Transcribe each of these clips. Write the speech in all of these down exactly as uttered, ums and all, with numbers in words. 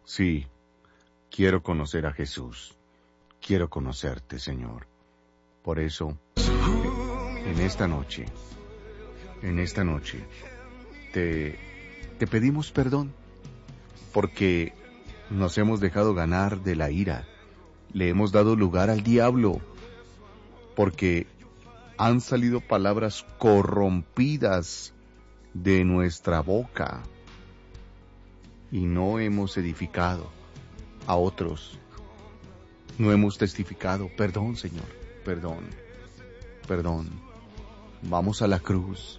Sí, quiero conocer a Jesús. Quiero conocerte, Señor. Por eso, en esta noche, en esta noche, te, te pedimos perdón, porque nos hemos dejado ganar de la ira, le hemos dado lugar al diablo, porque han salido palabras corrompidas de nuestra boca y no hemos edificado a otros, no hemos testificado. Perdón, Señor, perdón, perdón. Vamos a la cruz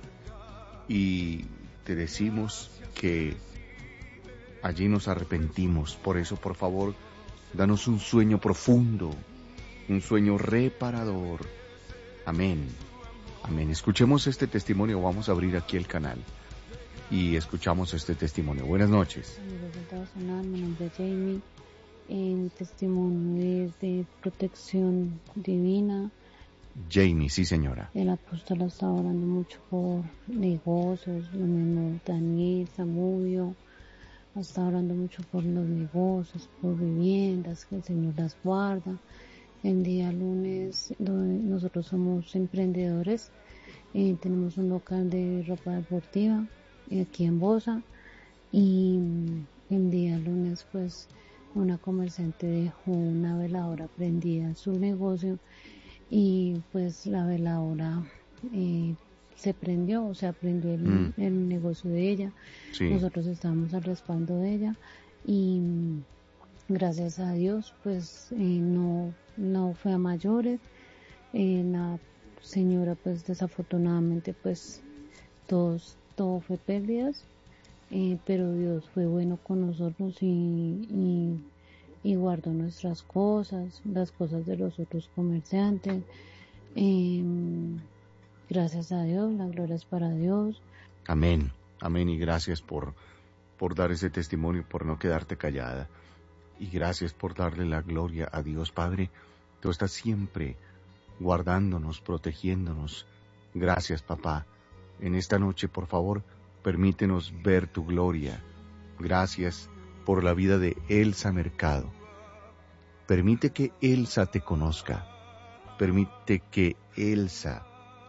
y te decimos que allí nos arrepentimos. Por eso, por favor, danos un sueño profundo, un sueño reparador. Amén, amén. Escuchemos este testimonio. Vamos a abrir aquí el canal y escuchamos este testimonio. Buenas noches. Mi nombre es Jamie. Eh, mi testimonio es de protección divina. Jamie, sí, señora. El apóstol ha estado orando mucho por negocios, lo mismo Daniel, Samudio, ha estado orando mucho por los negocios, por viviendas, que el Señor las guarda. El día lunes nosotros somos emprendedores, eh, tenemos un local de ropa deportiva eh, aquí en Bosa, y el día lunes pues una comerciante dejó una veladora prendida en su negocio y pues la veladora eh, se prendió, o sea, prendió el, mm. el negocio de ella. Sí. Nosotros estábamos al respaldo de ella y gracias a Dios pues eh, no, no fue a mayores. Eh, la señora pues desafortunadamente pues todos, todo fue pérdidas, eh, pero Dios fue bueno con nosotros y, y y guardó nuestras cosas, las cosas de los otros comerciantes. Eh, gracias a Dios, la gloria es para Dios. Amén, amén, y gracias por, por dar ese testimonio, por no quedarte callada. Y gracias por darle la gloria a Dios, Padre. Tú estás siempre guardándonos, protegiéndonos. Gracias, papá. En esta noche, por favor, permítenos ver tu gloria. Gracias por la vida de Elsa Mercado. Permite que Elsa te conozca. Permite que Elsa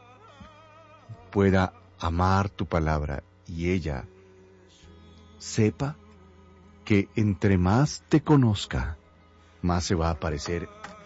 pueda amar tu palabra y ella sepa que entre más te conozca, más se va a parecer